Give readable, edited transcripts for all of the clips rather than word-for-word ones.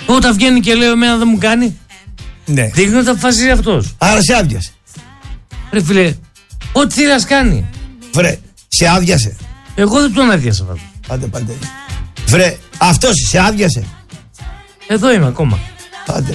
Όταν βγαίνει και λέω εμένα δεν μου κάνει. Ναι. Δείχνει ότι αποφασίζει αυτός. Άρα σε άδειασε. Ρε φίλε, ό,τι θέλει ας κάνει. Βρε, σε άδειασε. Εγώ δεν τον άδειασα βέβαια. Πάντε. Βρε, αυτός σε άδειασε. Εδώ είμαι ακόμα. Πάντε.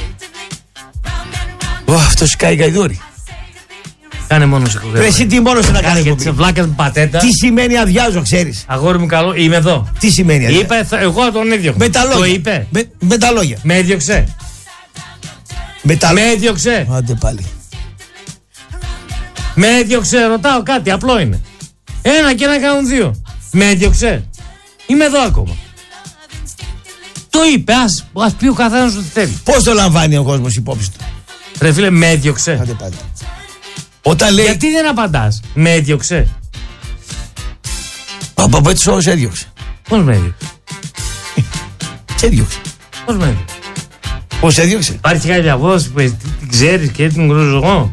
Αυτός σκάει γαϊδούρι. Κάνε μόνος εκπομπή. Ρε, εσύ τι μόνος να κάνεις εκπομπή. Βλάκας με πατέτα. Τι σημαίνει αδειάζω, ξέρεις? Αγόρι μου καλό, είμαι εδώ. Τι σημαίνει αδειάζω? Είπε, εγώ τον έδιωξα. Με τα λόγια. Το είπε. Με τα λόγια. Με έδιωξε. Με έδιωξε. Άντε πάλι. Με έδιωξε, ρωτάω κάτι, απλό είναι. Ένα και ένα κάνουν δύο. Με έδιωξε. Είμαι εδώ ακόμα. Το είπε, ας πει ο καθένας ό,τι θέλει. Πώς το λαμβάνει ο κόσμος υπόψη του? Ρε φίλε, με έδιωξε. Άντε πάλι. Όταν λέει... Γιατί δεν απαντάς? Με έδιωξε. Από έτσι όμως έδιωξε. Πώς με έδιωξε? Σε έδιωξε. Πώς με έδιωξε? Πώς έδιωξε? Υπάρχει κάποια βόση που την ξέρεις και την γνωρίζω εγώ.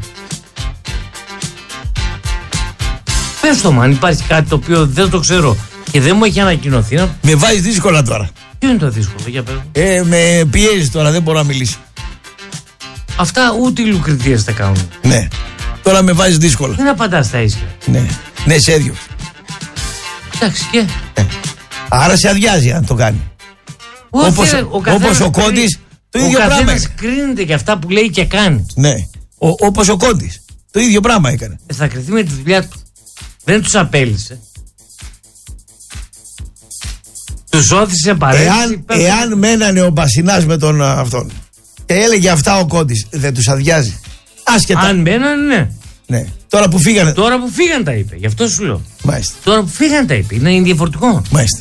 Πες το, αν υπάρχει κάτι το οποίο δεν το ξέρω και δεν μου έχει ανακοινωθεί. Με βάζεις δύσκολα τώρα. Ποιο είναι το δύσκολο, για πες μου. Με πιέζεις τώρα, δεν μπορώ να μιλήσω. Αυτά ούτε οι Λουκριτίες τα κάνουν. Ναι. Τώρα με βάζεις δύσκολα. Δεν απαντάς τα ίσια. Ναι, σε έδιωξε. Εντάξει και. Άρα σε αδειάζει αν το κάνει. Όπως ο Κόντης, το ίδιο πράγμα. Ο καθένας κρίνεται για αυτά που λέει και κάνει. Ναι. Όπως ο Κόντης, το ίδιο πράγμα έκανε. Θα κριθεί με τη δουλειά του. Δεν τους απέλησε. Τους όθησε παρέμβαση. Εάν μένανε ο Μπασινάς με τον αυτόν και έλεγε αυτά ο Κόντης, δεν τους αδειάζει? Άσχετα. Αν μένανε, ναι. Τώρα που φύγανε. Τώρα που φύγανε τα είπε, γι' αυτό σου λέω. Μάλιστα. Τώρα που φύγανε τα είπε, είναι διαφορετικό. Μάλιστα.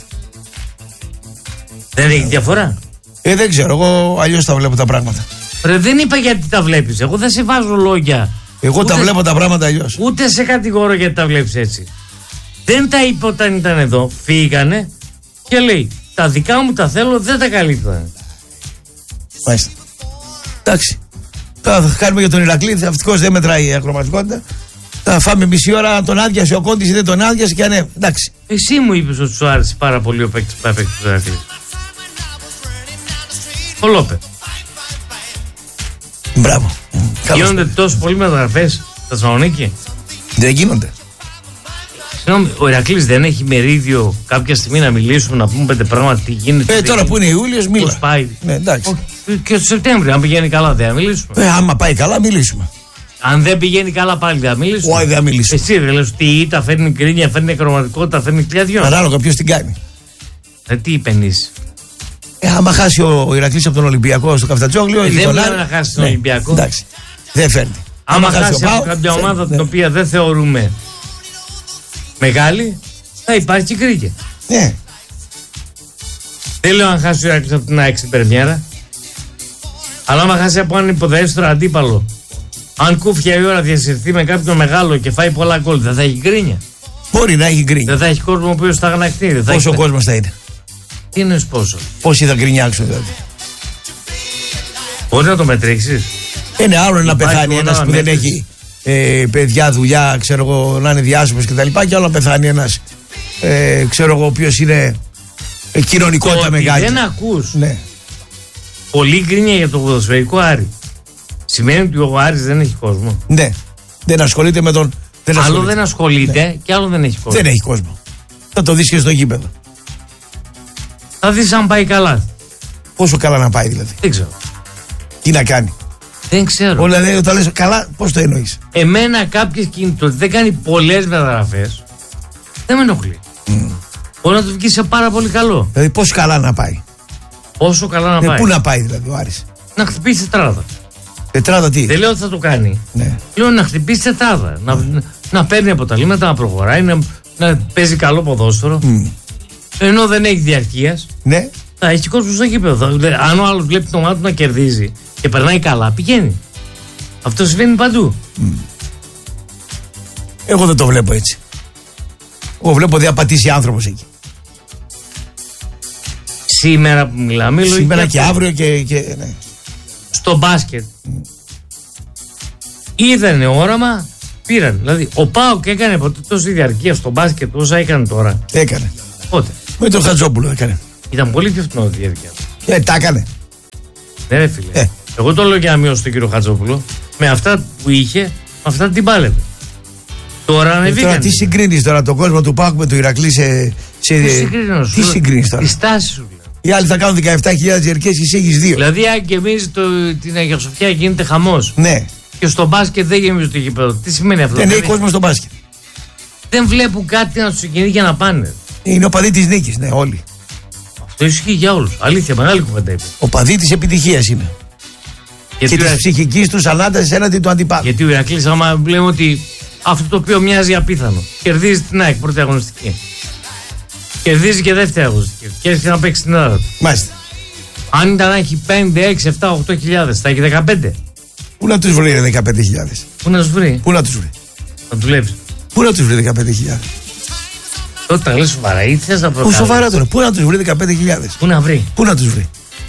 Δεν έχει διαφορά. Δεν ξέρω, εγώ αλλιώς τα βλέπω τα πράγματα. Ρε, δεν είπα γιατί τα βλέπεις. Εγώ δεν σε βάζω λόγια. Εγώ ούτε, τα βλέπω τα πράγματα αλλιώς. Ούτε σε κατηγορώ γιατί τα βλέπεις έτσι. Δεν τα είπε όταν ήταν εδώ. Φύγανε και λέει: τα δικά μου τα θέλω, δεν τα καλύπτανε. Μάλιστα. Εντάξει. Θα κάνουμε για τον Ηρακλή. Ευτυχώς δεν μετράει η ακροματικότητα. Θα φάμε μισή ώρα αν τον άδειασε ο Κόντης ή δεν τον άδειασε και αν εντάξει. Εσύ μου είπες ότι σου άρεσε πάρα πολύ ο παίκτης που έπαιξε τον Ηρακλή. Ο Λόπε. Μπράβο. Γίνονται τόσο πολλοί μεταγραφές στα Θεσσαλονίκη? Δεν γίνονται. Συγγνώμη, ο Ηρακλής δεν έχει μερίδιο κάποια στιγμή να μιλήσουμε, να πούμε πέντε πράγματα, τι γίνεται? Τώρα που είναι Ιούλιος, μίλα. Πώς πάει? Ναι, εντάξει. Και το Σεπτέμβριο, αν πηγαίνει καλά, δεν θα μιλήσουμε. Άμα πάει καλά, μιλήσουμε. Αν δεν πηγαίνει καλά, πάλι δεν θα μιλήσουμε. Όχι, δεν θα μιλήσουμε. Εσύ δεν λες ότι η ήττα φέρνει κρίνια, φέρνει χρωματικότητα, φέρνει κλειαδιό. Ανάλογα ποιος την κάνει. Τι υπενείς? Άμα χάσει ο Ηρακλής από τον Ολυμπιακό στο Καφτατζόγλιο. Δεν μιλάμε να χάσει τον Ολυμπιακό. Εντάξει. Δεν φέρνει. Άμα χάσει από κάποια ομάδα την οποία δεν θεωρούμε μεγάλη, θα υπάρχει και κρίκε. Ναι. Δεν λέω αν χάσει ο Ηρακλής από την ΑΕΚ στην πρεμιέρα. Αλλά άμα χάσει από έναν υποδέστερο αντίπαλο, αν κούφια η ώρα διασυρθεί με κάποιον μεγάλο και φάει πολλά γκολ, δεν θα έχει γκρίνια? Μπορεί να έχει γκρίνια. Δεν θα έχει κόσμο ο οποίος θα αγανακτεί. Πόσο κόσμος θα είναι? Τι είναι πόσο? Πόσοι θα γκρινιάξουν δηλαδή? Μπορεί να το μετρήσεις? Είναι άλλο να πεθάνει ένας που δεν έχει παιδιά, δουλειά, ξέρω εγώ, να είναι διάσημος κτλ. Και άλλο να πεθάνει ένας, ξέρω εγώ, ο οποίος είναι κοινωνικότητα μεγάλη. Δεν ακούς. Ναι. Πολύ γκρίνια για το ποδοσφαιρικό Άρη. Σημαίνει ότι ο Άρης δεν έχει κόσμο. Ναι. Δεν ασχολείται με τον. Άλλο δεν ασχολείται και άλλο δεν έχει κόσμο. Δεν έχει κόσμο. Θα το δεις και στο γήπεδο. Θα δεις αν πάει καλά. Πόσο καλά να πάει δηλαδή? Δεν ξέρω. Τι να κάνει? Δεν ξέρω. Όλα λέει όταν λες καλά, πώς το εννοείς? Εμένα κάποιες κινητότητες δεν κάνει πολλές μεταγραφές. Δεν με ενοχλεί. Μπορεί να του βγει σε πάρα πολύ καλό. Δηλαδή πόσο καλά να πάει? Πόσο καλά να πάει? Πού να πάει δηλαδή ο Άρης? Να χτυπήσει τετράδα. Τετράδα τι? Δεν λέω ότι θα το κάνει. Ναι. Λέω να χτυπήσει τετράδα. Να παίρνει αποτελέσματα, να προχωράει, να παίζει καλό ποδόσφαιρο. Ενώ δεν έχει διαρκείας. Ναι. Θα έχει κόσμο στο γήπεδο. Αν ο άλλος βλέπει το μάτι του να κερδίζει και περνάει καλά, πηγαίνει. Αυτό συμβαίνει παντού. Εγώ δεν το βλέπω έτσι. Εγώ βλέπω ότι θα πατήσει άνθρωπος εκεί. Σήμερα που μιλάμε, σήμερα και αύριο και ναι. Στο μπάσκετ είδανε όραμα, πήραν. Δηλαδή ο ΠΑΟΚ έκανε ποτέ τόση διαρκεία στο μπάσκετ όσα έκανε τώρα? Έκανε. Πότε? Με τον Χατζόπουλο έκανε. Ήταν πολύ πιο φθηνό τη διάρκεια. Τα έκανε. Ναι, ρε φίλε. Εγώ το λέω για να μειώσω τον κύριο Χατζόπουλο. Με αυτά που είχε, με αυτά την πάλευε. Τώρα ανεβήκανε. Τώρα τι συγκρίνεις τώρα τον κόσμο του ΠΑΟΚ με του Ηρακλή σε. Τι συγκρίνεις τώρα. Τη στάση σου. Οι άλλοι θα κάνουν 17.000 διαρκές και εσύ έχεις 2. Δηλαδή, αν γεμίζει την Αγία Σοφιά γίνεται χαμός. Ναι. Και στο μπάσκετ δεν γεμίζει το γήπεδο. Τι σημαίνει αυτό? Δεν έχει κόσμο στο μπάσκετ. Δεν βλέπουν κάτι να του συγκινεί για να πάνε. Είναι ο παδί της νίκης, ναι, όλοι. Αυτό ισχύει για όλους. Αλήθεια, μεγάλη κουβέντα είπε. Ο παδί της επιτυχίας είναι. Και της ψυχικής τους ανάτασης έναντι του αντιπάλου. Γιατί ο Ηρακλής, άμα λέμε ότι αυτό το οποίο μοιάζει απίθανο, κερδίζει την ΑΕΚ πρώτη αγωνιστική. Κερδίζει και δεύτερη αγωνιστική. Και έρχεται να παίξει την ώρα του. Μάλιστα. Αν ήταν να έχει 5, 6, 7, 8.000, θα έχει 15. Πού να τους βρει 15.000. Πού να τους βρει? Πού να τους βρει? Να δουλεύει. Πού να τους βρει 15.000. Τότε τα λες σοβαρά ή θες να προκαλείς? Σοβαρά τώρα. Πού να τους βρει 15.000. Πού να βρει? Πού να τους βρει?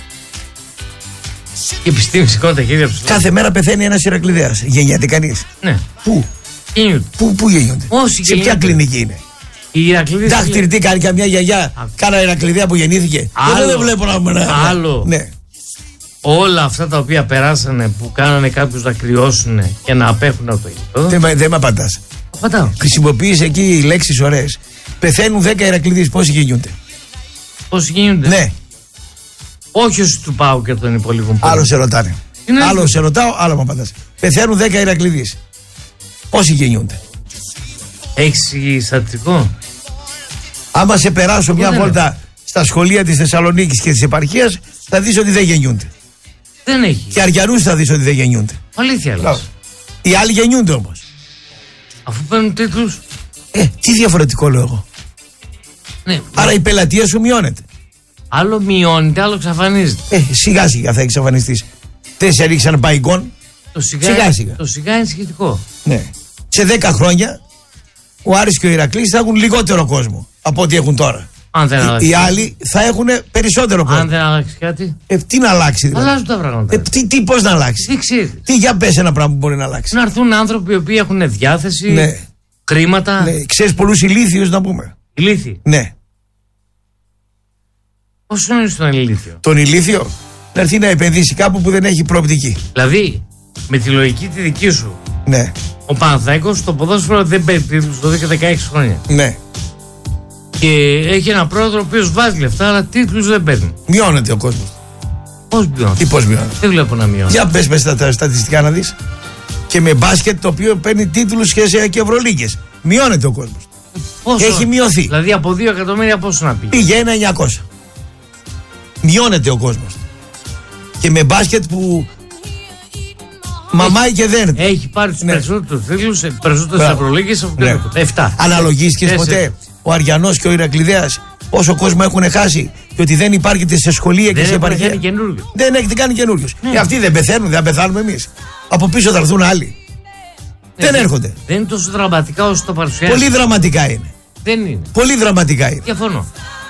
Και επιστήμη σηκώνει τα χέρια ψηλά. Κάθε μέρα πεθαίνει ένας Ηρακλειδέας. Γεννιέται κανείς? Ναι. Πού? Γεννιούνται. Πού γεννιούνται? Όσοι σε ποια κλινική είναι? Οι Ηρακλειδείς. Δάχτυρη, τι κάνει καμιά γιαγιά? Κάνα Ηρακλειδέα που γεννήθηκε. Εγώ δεν βλέπω να. Άλλο. Ναι. Όλα αυτά τα οποία περάσανε που κάνανε κάποιους να κρυώσουν και να απέχουν από το γήπεδο. Δεν με απαντάς. Απαντάω. Χρησιμοποίησε εκεί λέξεις ωραίες. Πεθαίνουν 10 Ηρακλειδείς. Πόσοι γεννιούνται? Πόσοι γεννιούνται? Ναι. Όχι όσοι του πάω και των υπολείπων. Άλλο σε ρωτάνε. Άλλο σε ρωτάω, άλλο μου απαντάς. Πεθαίνουν 10 Ηρακλειδείς. Πόσοι γεννιούνται? Έχεις στατιστικό? Άμα σε περάσω μια βόλτα στα σχολεία της Θεσσαλονίκης και της επαρχίας, θα δεις ότι δεν γεννιούνται. Δεν έχει. Και Αριανούς θα δεις ότι δεν γεννιούνται. Αλήθεια λες. Οι άλλοι γεννιούνται όμως. Αφού παίρνουν τίτλους. Τι διαφορετικό λέω εγώ? Ναι. Άρα η πελατεία σου μειώνεται. Άλλο μειώνεται, άλλο εξαφανίζεται. Σιγά σιγά θα εξαφανιστείς. Δεν σε ρίξαν μπαϊγκόν. Σιγά σιγά. Το σιγά είναι σχετικό. Ναι. Σε 10 χρόνια ο Άρης και ο Ηρακλής θα έχουν λιγότερο κόσμο από ό,τι έχουν τώρα. Αν δεν αλλάξει. Οι άλλοι θα έχουν περισσότερο κόσμο. Αν δεν αλλάξει κάτι. Τι να αλλάξει δηλαδή? Αλλάζουν τα πράγματα. Πώς να αλλάξει? Τι για πες ένα πράγμα που μπορεί να αλλάξει? Να έρθουν άνθρωποι οι οποίοι έχουν διάθεση, ναι, χρήματα. Ναι. Ξέρεις πολλούς ηλίθιους να πούμε? Ηλίθιοι. Ναι. Πόσο είναι στον ηλίθιο? Τον ηλίθιο να έρθει να επενδύσει κάπου που δεν έχει προοπτική. Δηλαδή, με τη λογική τη δική σου, ναι, ο Παναθηναϊκός στο ποδόσφαιρο δεν παίρνει τίτλους εδώ και 16 χρόνια. Ναι. Και έχει ένα πρόεδρο ο οποίος βάζει λεφτά, αλλά τίτλους δεν παίρνει. Μειώνεται ο κόσμος. Πώς μειώνεται? Τι πώς μειώνεται? Δεν βλέπω να μειώνεται. Για πες τα στατιστικά να δεις. Και με μπάσκετ το οποίο παίρνει τίτλους και ευρωλίγκες. Μειώνεται ο κόσμος. Πόσο? Έχει μειωθεί. Δηλαδή από 2 εκατομμύρια πόσο να πήγε? Πήγε 1.900. Μειώνεται ο κόσμος. Και με μπάσκετ που μαμάει και δέρνει. Έχει πάρει τους περισσότερους τίτλους, περισσότερες ευρωλίγκες από το 7. Αναλογίστηκες ποτέ ο Αριανός και ο Ηρακλειδέας πόσο κόσμο έχουν χάσει και ότι δεν υπάρχει σε σχολεία και σε επαρχία? Δεν έχετε κάνει καινούριους. Αυτοί δεν πεθαίνουν, δεν πεθάνουμε εμείς. Από πίσω θα έρθουν άλλοι. Δεν έρχονται. Δεν είναι τόσο δραματικά όσο το παρουσιάζει. Πολύ δραματικά είναι. Δεν είναι. Πολύ δραματικά είναι. Διαφωνώ.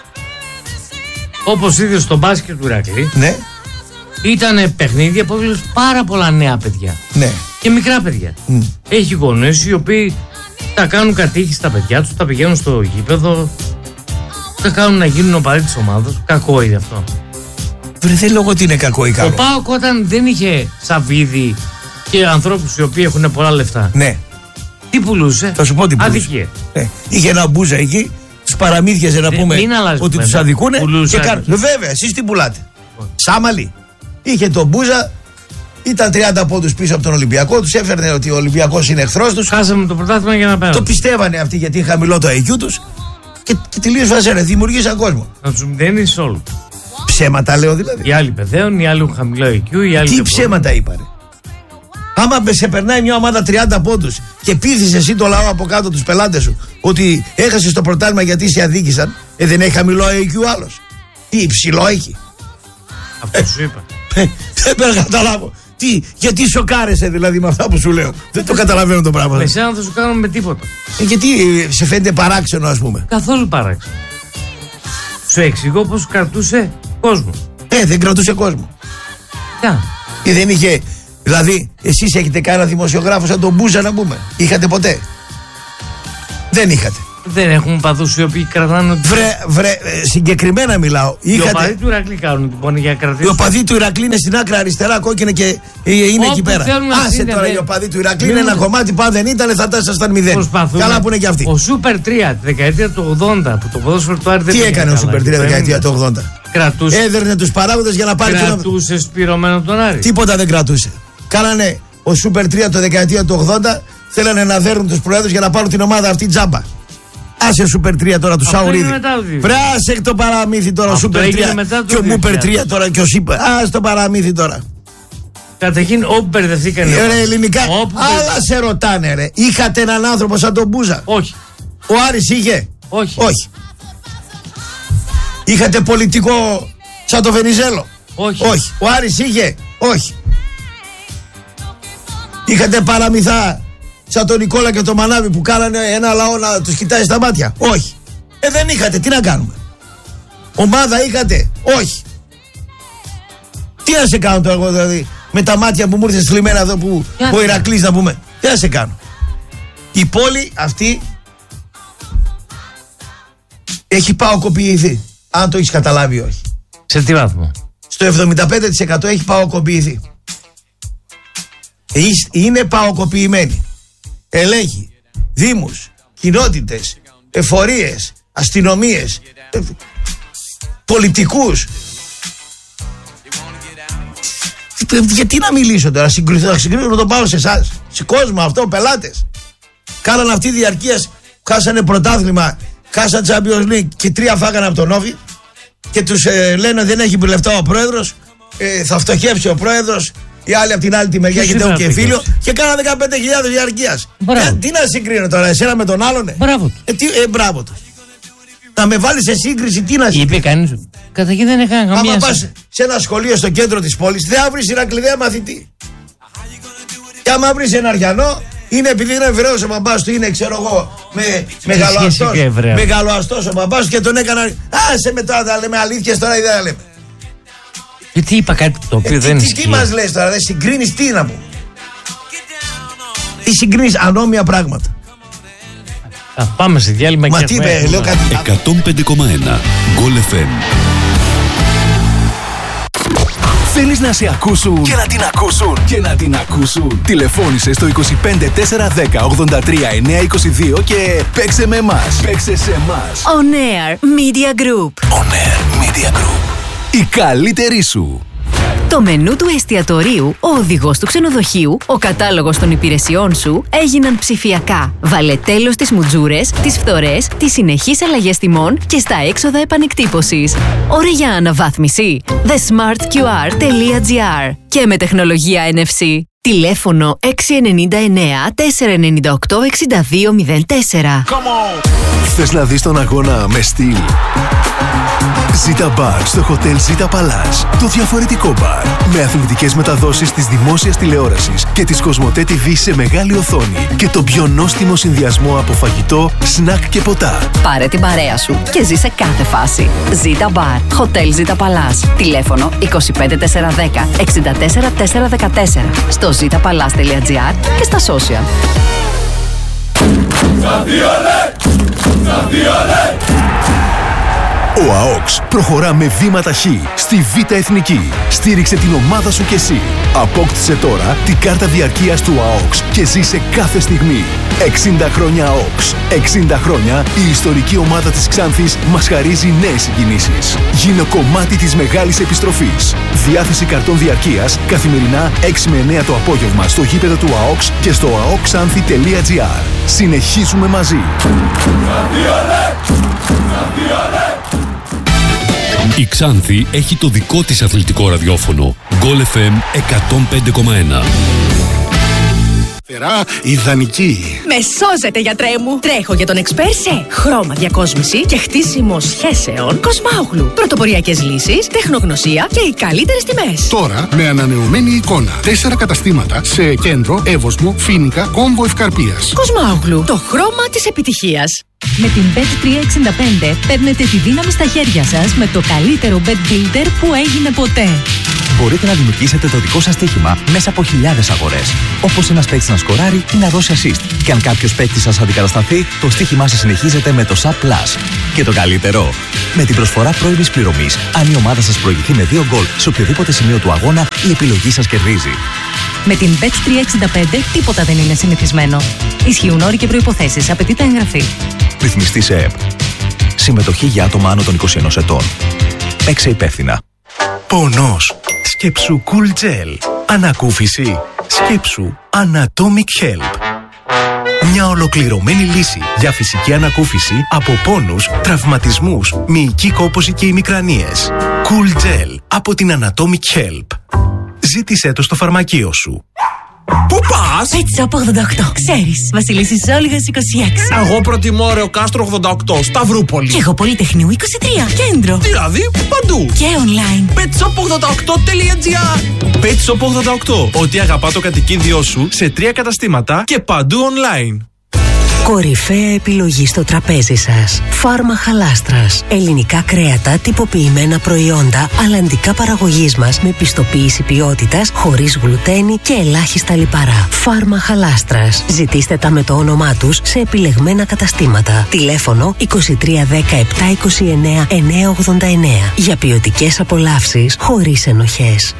Όπως είδες στο μπάσκετ του Ηρακλή, ναι, ήταν παιχνίδια που έβλεπες πάρα πολλά νέα παιδιά. Ναι. Και μικρά παιδιά. Έχει γονείς οι οποίοι τα κάνουν κατήχη στα παιδιά τους, τα πηγαίνουν στο γήπεδο, τα κάνουν να γίνουν οπαδοί της ομάδας. Κακό είναι αυτό. Δεν λέω ότι είναι κακό ή καλό. Ο ΠΑΟΚ όταν δεν είχε Σαββίδη και ανθρώπους οι οποίοι έχουν πολλά λεφτά. Ναι. Τι πουλούσε? Θα σου πω τι πουλούσε. Αδικία. Ναι. Είχε ένα μπούζα εκεί, τους παραμύθιαζε να πούμε ότι τους αδικούνε. Και κάνουν. Βέβαια, εσείς τι πουλάτε? Σάμαλι. Είχε τον μπούζα, ήταν 30 πόντους πίσω από τον Ολυμπιακό, τους έφερνε ότι ο Ολυμπιακός είναι εχθρός τους. Χάσαμε το πρωτάθλημα για να πέρασαν. Το πιστεύανε αυτοί γιατί είναι χαμηλό το IQ τους και τελείως φασέρε, δημιουργήσαν κόσμο. Να τους μηδένεις όλους. Ψέματα λέω δηλαδή. Οι άλλοι παιδεύουν, οι άλλοι έχουν χαμηλό IQ, οι άλλοι. Τι ψέματα είπανε? Άμα σε περνάει μια ομάδα 30 πόντους και πείθεις εσύ το λαό από κάτω, τους πελάτες σου, ότι έχασες το πρωτάθλημα γιατί σε αδίκησαν, δεν έχει χαμηλό IQ άλλος? Τι υψηλό έχει? Αυτό σου είπα. Δεν πρέπει να καταλάβω. Γιατί σοκάρεσαι δηλαδή με αυτά που σου λέω? Δεν το καταλαβαίνω το πράγμα. Με σένα δεν θα σου κάνω με τίποτα. Γιατί σε φαίνεται παράξενο, ας πούμε? Καθόλου παράξενο. Σου εξηγώ πως κρατούσε κόσμο. Δεν κρατούσε κόσμο. Και δεν είχε. Δηλαδή, εσείς έχετε κανένα δημοσιογράφο σαν τον Μπούζα να πούμε? Είχατε ποτέ? Δεν είχατε. Δεν έχουν παδούς οι οποίοι κρατάνε. Βρε, συγκεκριμένα μιλάω. Οι οπαδοί του Ηρακλή κάνουν λοιπόν για κρατήσουν. Οι οπαδοί του Ηρακλή είναι στην άκρα αριστερά, κόκκινα και είναι εκεί πέρα. Άσε τώρα οι οπαδοί του Ηρακλή είναι ένα κομμάτι που αν δεν ήταν θα ήσασταν 0. Καλά που είναι και αυτοί. Ο Super 3 τη δεκαετία του 80 που το ποδόσφαιρο του Άρη δεν. Τι έκανε ο Super 3 δεκαετία του 80? Κρατούσε. Έδερνε τους παράγοντες για να πάρει. Κρατούσε σπυρωμένο τον Άρη. Τίποτα δεν κρατούσε. Κάνανε ο Super 3 το δεκαετία του 80, θέλανε να δέρνουν τους προέδρους για να πάρουν την ομάδα αυτή τζάμπα. Άσε Super 3 τώρα του Σαουρίδη. Πράσε το παραμύθι τώρα ο Super 3 και ο Μούπερ 3 τώρα και ο Σίπερ. Άσε το παραμύθι τώρα. Καταρχήν όπου μπερδευτήκανε. Ρε ελληνικά. Άλλα σε ρωτάνε ρε. Είχατε έναν άνθρωπο σαν τον Μπούζα? Όχι. Ο Άρης είχε? Όχι. Είχατε πολιτικό σαν το Βενιζέλο? Όχι. Ο Άρης είχε? Όχι. Είχατε παραμυθά σαν τον Νικόλα και τον Μανάβη που κάνανε ένα λαό να τους κοιτάει στα μάτια? Όχι. Δεν είχατε, τι να κάνουμε? Ομάδα είχατε? Όχι. Τι να σε κάνω τώρα εγώ δηλαδή με τα μάτια που μου ήρθε θλιμμένα εδώ που ο Ηρακλής να πούμε? Τι να σε κάνω? Η πόλη αυτή έχει παοκοποιηθεί. Αν το έχεις καταλάβει όχι. Σε τι βαθμό? Στο 75% έχει παοκοποιηθεί. Είναι παοκοποιημένη. Ελέγχει δήμους, κοινότητες, εφορίες, αστυνομίες, πολιτικούς. Γιατί να μιλήσω τώρα? Συγκρίνω να το πάω σε εσάς, σε κόσμο αυτό, πελάτες. Κάναν αυτή διαρκείας, χάσανε πρωτάθλημα, χάσανε Champions League και 3 φάγανε από τον Όφη και τους λένε δεν έχει λεφτά ο πρόεδρος, θα φτωχεύσει ο πρόεδρος. Οι άλλοι από την άλλη τη μεριά γιατί έχουν και φίλιο και κάνανε 15.000 διαρκείας. Τι να συγκρίνω τώρα, εσένα με τον άλλον? Μπράβο του. Μπράβο του. Να με βάλει σε σύγκριση, τι να συγκρίνει? Είπε κανείς. Καταρχήν δεν έκανε καμία. Άμα πας σε ένα σχολείο στο κέντρο της πόλης, δεν θα βρεις Ηρακλειδέα μαθητή. Και άμα βρεις ένα Αριανό, είναι επειδή είναι Εβραίος ο μπαμπάς του, είναι ξέρω εγώ μεγαλοαστός ο μπαμπάς του και τον έκανα. Άσε με τώρα, τα λέμε αλήθειες τώρα ή δεν τα λέμε? Γιατί είπα κάτι το οποίο δεν είναι. Τι μας λες τώρα, δεν συγκρίνεις, τι να πω? Τι συγκρίνεις? Ανώμια πράγματα. Πάμε σε διάλειμμα. Μα τι είπε, λέω κάτι. 105,1 Goal FM. Θέλεις να σε ακούσουν και να την ακούσουν και να την ακούσουν? Τηλεφώνησε στο 25410 83 922 και παίξε με εμάς. Παίξε σε εμάς. On Air Media Group. On Air Media Group. Η καλύτερη σου. Το μενού του εστιατορίου, ο οδηγός του ξενοδοχείου, ο κατάλογος των υπηρεσιών σου έγιναν ψηφιακά. Βάλε τέλος στις μουτζούρες, τις φθορές, τις συνεχείς αλλαγές τιμών και στα έξοδα επανεκτύπωσης. Ώρα για αναβάθμιση. thesmartqr.gr και με τεχνολογία NFC. Τηλέφωνο 699 498 6204. Θες να δεις τον αγώνα με στυλ? Ζήτα Μπαρ στο Hotel Ζήτα Παλάς. Το διαφορετικό μπαρ. Με αθλητικές μεταδόσεις της δημόσιας τηλεόρασης και της Κοσμοτέ TV σε μεγάλη οθόνη. Και το πιο νόστιμο συνδυασμό από φαγητό, σνακ και ποτά. Πάρε την παρέα σου και ζει σε κάθε φάση. Ζήτα Μπαρ. Hotel Ζήτα Παλάς. Τηλέφωνο 25410 64414. Στο zitapalaz.gr και στα social. Ο ΑΟΚΣ προχωρά με βήματα χ στη Β' Εθνική. Στήριξε την ομάδα σου κι εσύ. Απόκτησε τώρα την κάρτα διαρκείας του ΑΟΚΣ και ζήσε κάθε στιγμή. 60 χρόνια ΑΟΚΣ. 60 χρόνια η ιστορική ομάδα της Ξάνθης μας χαρίζει νέες συγκινήσεις. Γίνε κομμάτι της μεγάλης επιστροφής. Διάθεση καρτών διαρκείας καθημερινά 6 με 9 το απόγευμα στο γήπεδο του ΑΟΚΣ και στο aoxanthi.gr. Συνεχίζουμε μαζί. Η Ξάνθη έχει το δικό της αθλητικό ραδιόφωνο. Goal FM 105,1. Φερά ιδανική. Με σώζετε, γιατρέ μου. Τρέχω για τον Εξπέρσε. Χρώμα, διακόσμηση και χτίσιμο σχέσεων Κοσμάογλου. Πρωτοποριακές λύσεις, τεχνογνωσία και οι καλύτερες τιμές. Τώρα με ανανεωμένη εικόνα. 4 καταστήματα σε Κέντρο, Εύωσμο, Φοίνικα, Κόμβο Ευκαρπίας. Κοσμάογλου. Το χρώμα της επιτυχίας. Με την Bet365 παίρνετε τη δύναμη στα χέρια σας με το καλύτερο bet builder που έγινε ποτέ. Μπορείτε να δημιουργήσετε το δικό σας στοίχημα μέσα από χιλιάδες αγορές. Όπως ένας παίκτης να σκοράρει ή να δώσει assist. Και αν κάποιος παίκτης σας αντικατασταθεί, το στοίχημά σας συνεχίζεται με το SAP Plus. Και το καλύτερο, με την προσφορά πρώιμης πληρωμής, αν η ομάδα σας προηγηθεί με 2 γκολ σε οποιοδήποτε σημείο του αγώνα, η επιλογή σας κερδίζει. Με την Bet365 τίποτα δεν είναι συνηθισμένο. Ισχύουν όροι και προϋποθέσεις. Απαιτείται εγγραφή. Ρυθμιστή σε ΕΠ. Συμμετοχή για άτομα άνω των 21 ετών. Παίξε υπεύθυνα. Πονός. Σκέψου Cool Gel. Ανακούφιση. Σκέψου Anatomic Help. Μια ολοκληρωμένη λύση για φυσική ανακούφιση από πόνους, τραυματισμούς, μυϊκή κόπωση και ημικρανίες. Cool Gel από την Anatomic Help. Ζήτησέ το στο φαρμακείο σου. Πού πας? Pet Shop 88. Ξέρεις, Βασιλίσσης Όλγας 26. Εγώ προτιμώ Ρεο Κάστρο 88, Σταυρούπολη. Και εγώ Πολυτεχνείου 23, κέντρο. Δηλαδή, παντού. Και online. petshop88.gr. Pet Shop 88. Ό,τι αγαπά το κατοικίδιό σου σε 3 καταστήματα και παντού online. Κορυφαία επιλογή στο τραπέζι σας. Φάρμα Χαλάστρας. Ελληνικά κρέατα, τυποποιημένα προϊόντα, αλλαντικά παραγωγής μας με πιστοποίηση ποιότητας, χωρίς γλουτένι και ελάχιστα λιπαρά. Φάρμα Χαλάστρας. Ζητήστε τα με το όνομά τους σε επιλεγμένα καταστήματα. Τηλέφωνο 2310 729 989. Για ποιοτικές απολαύσεις χωρίς ενοχές.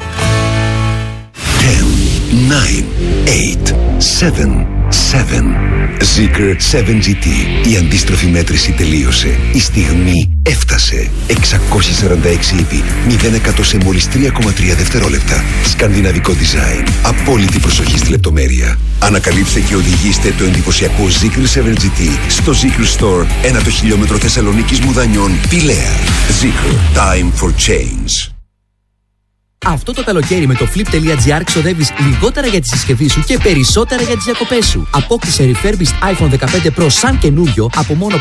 10, 9, 8, 7, 7. Zeekr 7GT. Η αντίστροφη μέτρηση τελείωσε. Η στιγμή έφτασε. 646 ύπη. 0% σε μόλις 3,3 δευτερόλεπτα. Σκανδιναβικό design. Απόλυτη προσοχή στη λεπτομέρεια. Ανακαλύψτε και οδηγήστε το εντυπωσιακό Zeekr 7GT στο Zeekr Store 1 το χιλιόμετρο Θεσσαλονίκης Μουδανιών, Πηλαία. Zeekr. Time for change. Αυτό το καλοκαίρι με το flip.gr ξοδεύεις λιγότερα για τη συσκευή σου και περισσότερα για τις διακοπές σου. Απόκτησε refurbished iPhone 15 Pro σαν καινούριο από μόνο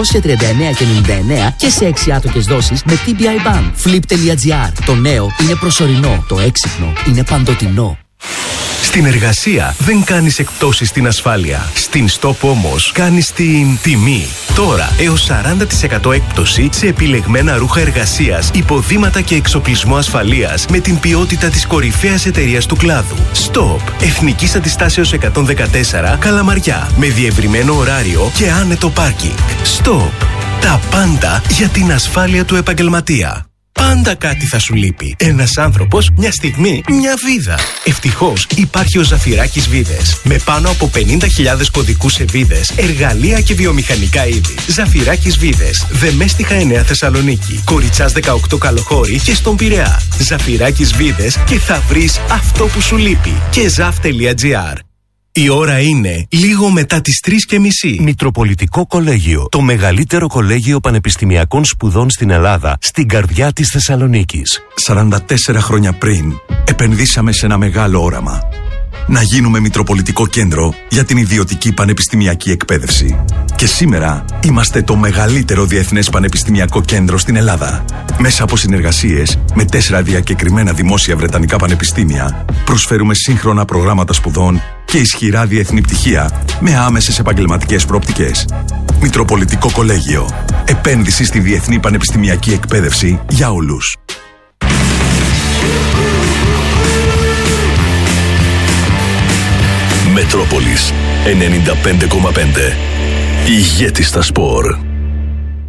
539,99 και σε 6 άτοκες δόσεις με TBI Ban. Flip.gr. Το νέο είναι προσωρινό. Το έξυπνο είναι παντοτινό. Στην εργασία δεν κάνεις εκπτώσεις στην ασφάλεια. Στην Stop όμως κάνεις την τιμή. Τώρα έως 40% έκπτωση σε επιλεγμένα ρούχα εργασίας, υποδήματα και εξοπλισμό ασφαλείας με την ποιότητα της κορυφαίας εταιρείας του κλάδου. Stop. Εθνικής Αντιστάσεως 114 Καλαμαριά. Με διευρυμένο ωράριο και άνετο πάρκινγκ. Stop. Τα πάντα για την ασφάλεια του επαγγελματία. Πάντα κάτι θα σου λείπει. Ένας άνθρωπος, μια στιγμή, μια βίδα. Ευτυχώς υπάρχει ο Ζαφυράκης Βίδες. Με πάνω από 50.000 κωδικούς σε βίδες, εργαλεία και βιομηχανικά είδη. Ζαφυράκης Βίδες. Δεμέστιχα 9 Θεσσαλονίκη. Κοριτσάς 18 Καλοχώρη και στον Πειραιά. Ζαφυράκης Βίδες και θα βρεις αυτό που σου λείπει. Και zaf.gr. Η ώρα είναι λίγο μετά τις 3:30. Μητροπολιτικό Κολέγιο. Το μεγαλύτερο κολέγιο πανεπιστημιακών σπουδών στην Ελλάδα, στην καρδιά της Θεσσαλονίκης. 44 χρόνια πριν, επενδύσαμε σε ένα μεγάλο όραμα. Να γίνουμε Μητροπολιτικό Κέντρο για την ιδιωτική πανεπιστημιακή εκπαίδευση. Και σήμερα είμαστε το μεγαλύτερο διεθνές πανεπιστημιακό κέντρο στην Ελλάδα. Μέσα από συνεργασίες με 4 διακεκριμένα δημόσια βρετανικά πανεπιστήμια, προσφέρουμε σύγχρονα προγράμματα σπουδών και ισχυρά διεθνή πτυχία με άμεσες επαγγελματικές προοπτικές. Μητροπολιτικό Κολέγιο. Επένδυση στη διεθνή πανεπιστημιακή εκπαίδευση για όλους. Μετρόπολης 95,5. Ηγέτη στα σπορ.